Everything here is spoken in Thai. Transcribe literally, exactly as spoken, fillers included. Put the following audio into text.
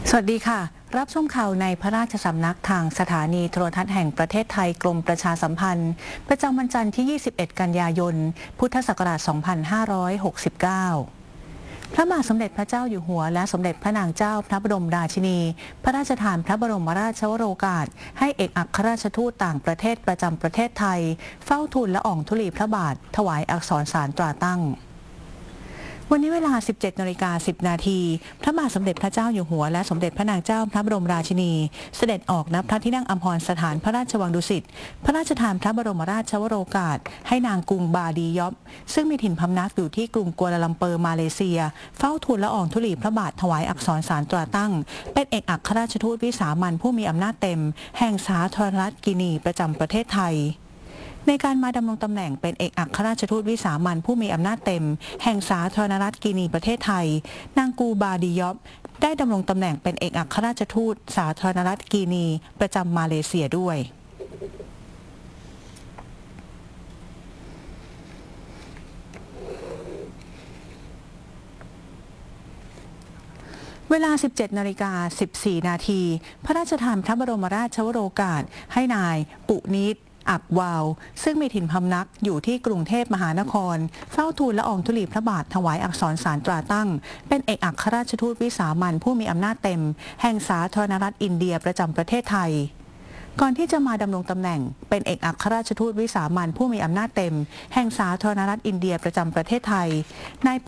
สวัสดีค่ะรับชมข่าวในพระราชสำนักทางสถานีโทรทัศน์แห่งประเทศไทยกรมประชาสัมพันธ์ประจำวันจันทร์ที่ ยี่สิบเอ็ด กันยายน พุทธศักราช สองพันห้าร้อยหกสิบเก้า พระบาทสมเด็จพระเจ้าอยู่หัวและสมเด็จพระนางเจ้าพระบรมราชินี พระราชทานพระบรมราชวโรกาสให้เอกอัครราชทูตต่างประเทศประจำประเทศไทยเฝ้าทูลละอองธุลีพระบาทถวายอักษรสารตราตั้งวันนี้เวลา สิบเจ็ดนาฬิกาสิบนาที พระบาทสมเด็จพระเจ้าอยู่หัวและสมเด็จพระนางเจ้าพระบรมราชินี เสด็จออกณพระที่นั่งอัมพรสถานพระราชวังดุสิต พระราชทานพระบรมราชวโรกาสให้นางกรุงบาดียอบซึ่งมีถิ่นพำนักอยู่ที่กรุงกัวลาลัมเปอร์มาเลเซียเฝ้าทูลละอองธุลีพระบาทถวายอักษรสารตราตั้งเป็นเอกอัครราชทูตวิสามัญผู้มีอำนาจเต็มแห่งสาธารณรัฐกินีประจำประเทศไทยในการมาดำรงตำแหน่งเป็นเอกอัครราชทูตวิสามัญผู้มีอำนาจเต็มแห่งสาธารณรัฐกินีประเทศไทยนางกูบาดียอบได้ดำรงตำแหน่งเป็นเอกอัครราชทูตสาธารณรัฐกินีประจำมาเลเซียด้วยเวลา สิบเจ็ดนาฬิกาสิบสี่นาที พระราชทานพระบรมราชวโรกาสให้นายปุนิตอักวาวซึ่งมีถิ่นพำนักอยู่ที่กรุงเทพมหานครเฝ้าทูลละอองธุลีพระบาทถวายอักษรสารตราตั้งเป็นเอกอัครราชทูตวิสามัญผู้มีอำนาจเต็มแห่งสาธารณรัฐอินเดียประจำประเทศไทยก่อนที่จะมาดำรงตำแหน่งเป็นเอกอัครราชทูตวิสามัญผู้มีอำนาจเต็มแห่งสาธารณรัฐอินเดียประจำประเทศไทยนาย